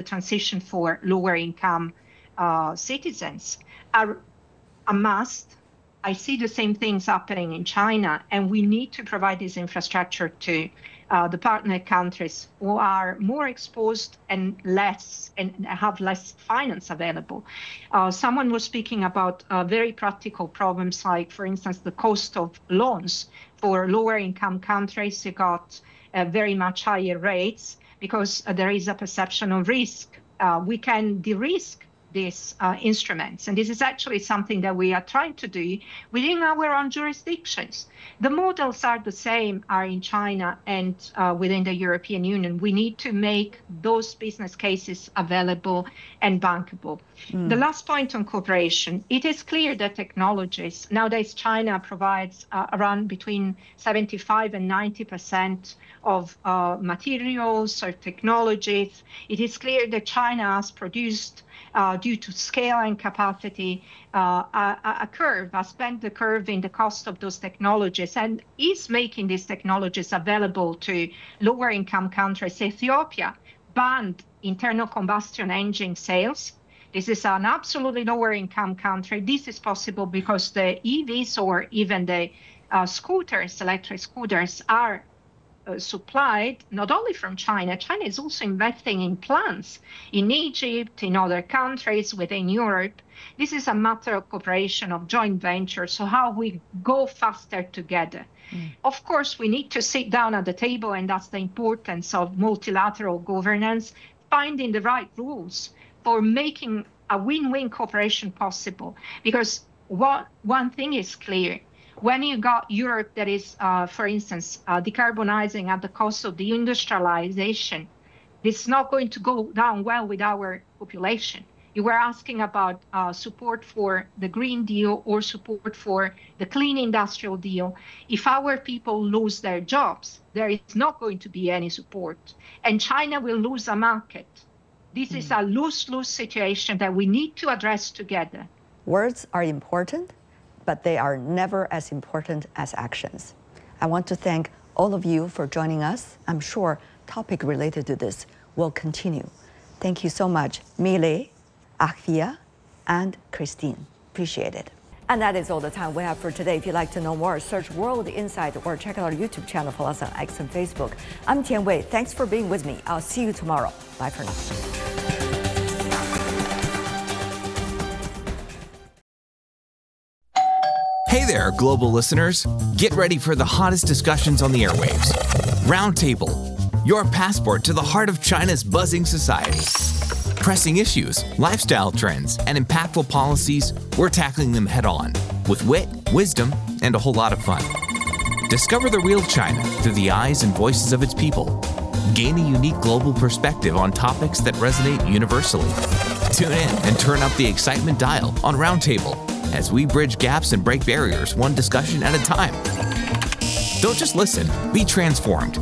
transition for lower income citizens are a must. I see the same things happening in China, and we need to provide this infrastructure to the partner countries who are more exposed and have less finance available. Someone was speaking about very practical problems, like, for instance, the cost of loans for lower income countries. You got very much higher rates because there is a perception of risk. We can de-risk these instruments. And this is actually something that we are trying to do within our own jurisdictions. The models are the same, are in China and within the European Union. We need to make those business cases available and bankable. The last point on cooperation, it is clear that technologies, nowadays China provides around between 75 and 90% of materials or technologies. It is clear that China has produced due to scale and capacity, a curve, has bent the curve in the cost of those technologies, and is making these technologies available to lower income countries. Ethiopia banned internal combustion engine sales. This is an absolutely lower income country. This is possible because the EVs or even the scooters, electric scooters, are supplied not only from China. China is also investing in plants in Egypt, in other countries within Europe. This is a matter of cooperation, of joint venture, so how we go faster together. Of course, we need to sit down at the table, and that's the importance of multilateral governance, finding the right rules for making a win-win cooperation possible. Because one thing is clear. When you got Europe that is, for instance, decarbonizing at the cost of the industrialization, it's not going to go down well with our population. You were asking about support for the Green Deal or support for the Clean Industrial Deal. If our people lose their jobs, there is not going to be any support. And China will lose a market. This is a lose-lose situation that we need to address together. Words are important, but they are never as important as actions. I want to thank all of you for joining us. I'm sure topic related to this will continue. Thank you so much, Mile, Akvia, and Christine. Appreciate it. And that is all the time we have for today. If you'd like to know more, search World Insight or check out our YouTube channel, follow us on X and Facebook. I'm Tian Wei. Thanks for being with me. I'll see you tomorrow. Bye for now. Hey there, global listeners. Get ready for the hottest discussions on the airwaves. Roundtable, your passport to the heart of China's buzzing society. Pressing issues, lifestyle trends, and impactful policies, we're tackling them head on with wit, wisdom, and a whole lot of fun. Discover the real China through the eyes and voices of its people. Gain a unique global perspective on topics that resonate universally. Tune in and turn up the excitement dial on Roundtable as we bridge gaps and break barriers one discussion at a time. Don't just listen, be transformed.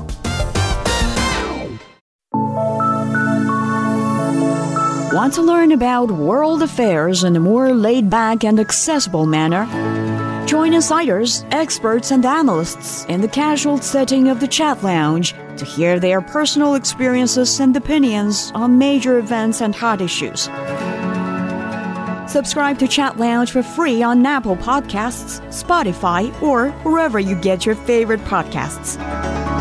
Want to learn about world affairs in a more laid-back and accessible manner? Join insiders, experts, and analysts in the casual setting of the Chat Lounge to hear their personal experiences and opinions on major events and hot issues. Subscribe to Chat Lounge for free on Apple Podcasts, Spotify, or wherever you get your favorite podcasts.